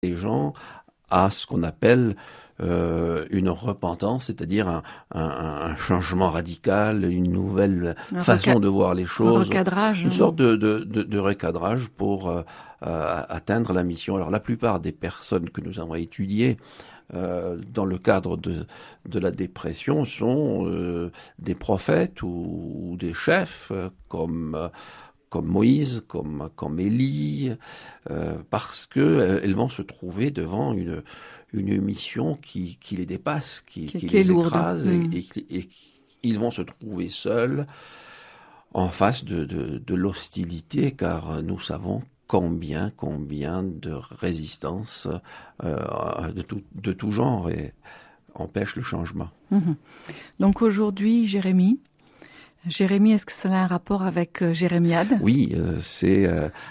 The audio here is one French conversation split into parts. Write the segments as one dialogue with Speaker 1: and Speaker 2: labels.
Speaker 1: les gens à ce qu'on appelle une repentance, c'est-à-dire un changement radical, une nouvelle façon de voir les choses,
Speaker 2: recadrage,
Speaker 1: une sorte de recadrage pour atteindre la mission. Alors la plupart des personnes que nous avons étudiées dans le cadre de la dépression sont des prophètes ou des chefs comme Moïse, comme Élie, parce que elles vont se trouver devant une mission qui les dépasse, qui les écrase, et ils vont se trouver seuls en face de l'hostilité, car nous savons combien de résistance de tout genre empêche le changement.
Speaker 2: Donc aujourd'hui, Jérémie, est-ce que ça a un rapport avec Jérémiade ?
Speaker 1: Oui, c'est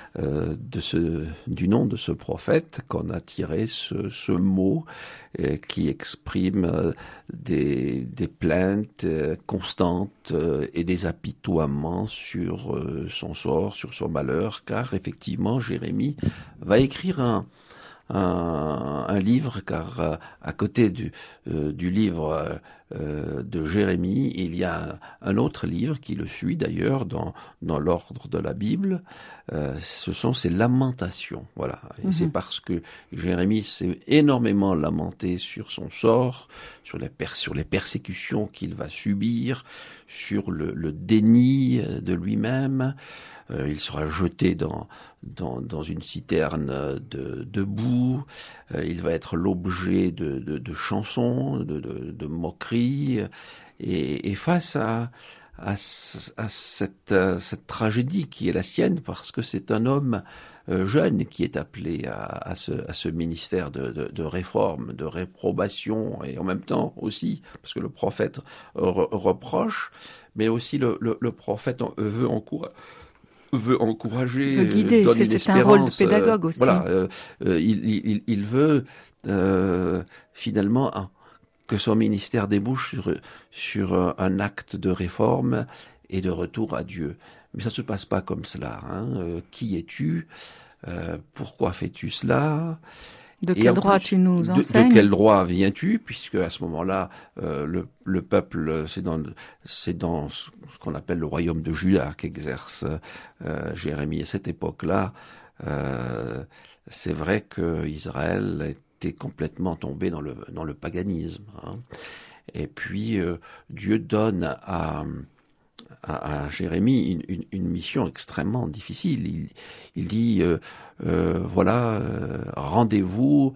Speaker 1: du nom de ce prophète qu'on a tiré ce mot qui exprime des plaintes constantes et des apitoiements sur son sort, sur son malheur, car effectivement Jérémie va écrire un livre, car à côté du livre de Jérémie, il y a un autre livre qui le suit d'ailleurs dans l'ordre de la Bible. Ce sont ses lamentations, voilà. Et c'est parce que Jérémie s'est énormément lamenté sur son sort, sur les persécutions qu'il va subir, sur le déni de lui-même. Il sera jeté dans une citerne de boue. Il va être l'objet de chansons, de moqueries. Et face à cette tragédie qui est la sienne, parce que c'est un homme jeune qui est appelé à ce ministère de réforme, de réprobation, et en même temps aussi, parce que le prophète reproche, mais aussi le prophète veut encourager,
Speaker 2: veut guider,
Speaker 1: donne une espérance.
Speaker 2: C'est un rôle de pédagogue aussi.
Speaker 1: Voilà, il veut finalement que son ministère débouche sur un acte de réforme et de retour à Dieu. Mais ça se passe pas comme cela. Qui es-tu ? Pourquoi fais-tu cela ?
Speaker 2: De quel droit tu nous enseignes ?
Speaker 1: De quel droit viens-tu ? Puisque à ce moment-là, le peuple, c'est dans ce qu'on appelle le royaume de Juda qu'exerce Jérémie. À cette époque-là, c'est vrai que Israël était complètement tombé dans le paganisme. Et puis Dieu donne à Jérémie une mission extrêmement difficile. Il dit voilà, rendez-vous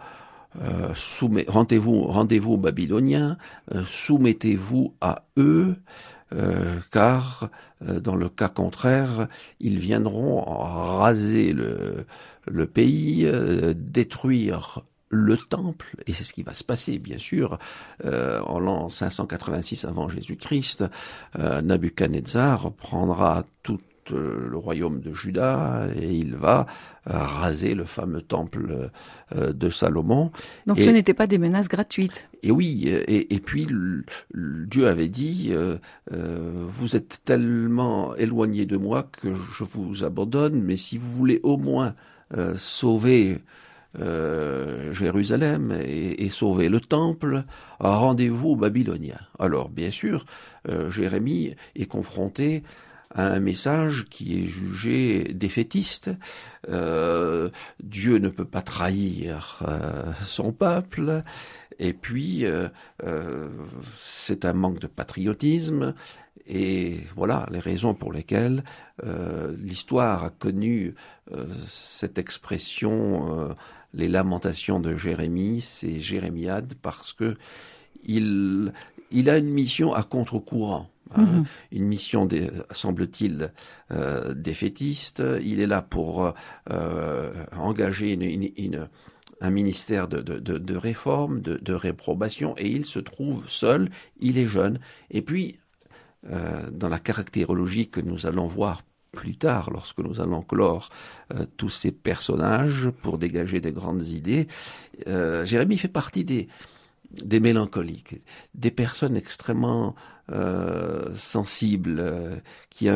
Speaker 1: aux Babyloniens, soumettez-vous à eux, car dans le cas contraire, ils viendront raser le pays, détruire le temple, et c'est ce qui va se passer, bien sûr, en l'an 586 avant Jésus-Christ. Nabuchodonosor prendra tout le royaume de Juda et il va raser le fameux temple de Salomon.
Speaker 2: Donc ce n'était pas des menaces gratuites.
Speaker 1: Et oui, et puis Dieu avait dit vous êtes tellement éloignés de moi que je vous abandonne, mais si vous voulez au moins sauver Jérusalem et sauver le temple, rendez-vous aux Babyloniens. Alors bien sûr, Jérémie est confronté à un message qui est jugé défaitiste. Dieu ne peut pas trahir son peuple, et puis c'est un manque de patriotisme. Et voilà les raisons pour lesquelles l'histoire a connu cette expression, les lamentations de Jérémie, c'est Jérémiade, parce que il a une mission à contre-courant. Une mission, semble-t-il, défaitiste. Il est là pour engager un ministère de réforme, de réprobation, et il se trouve seul, il est jeune. Et puis, dans la caractérologie que nous allons voir plus tard, lorsque nous allons clore tous ces personnages pour dégager de grandes idées, Jérémie fait partie des mélancoliques, des personnes extrêmement sensibles, qui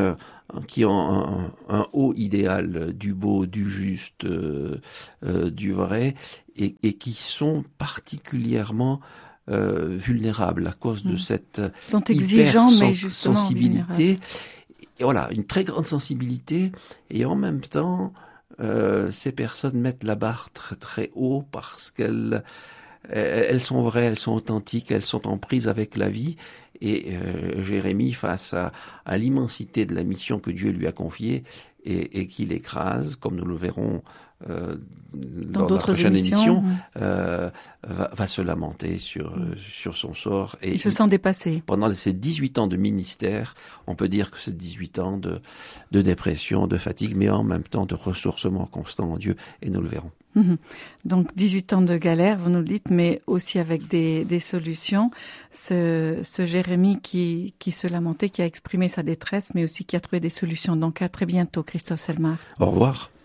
Speaker 1: ont un haut idéal du beau, du juste, du vrai, et qui sont particulièrement vulnérables à cause de cette
Speaker 2: sont exigeants, mais justement
Speaker 1: sensibilité. Et voilà, une très grande sensibilité, et en même temps, ces personnes mettent la barre très, très haut parce qu'elles sont vraies, elles sont authentiques, elles sont en prise avec la vie. Et Jérémie, face à l'immensité de la mission que Dieu lui a confiée et qu'il écrase, comme nous le verrons dans la prochaine émission, va se lamenter sur son sort. Et
Speaker 2: il se sent dépassé.
Speaker 1: Pendant ces 18 ans de ministère, on peut dire que c'est 18 ans de dépression, de fatigue, mais en même temps de ressourcement constant en Dieu, et nous le verrons.
Speaker 2: Donc 18 ans de galère, vous nous le dites, mais aussi avec des solutions. Ce Jérémie qui se lamentait, qui a exprimé sa détresse, mais aussi qui a trouvé des solutions. Donc à très bientôt, Christophe Selmar.
Speaker 1: Au revoir.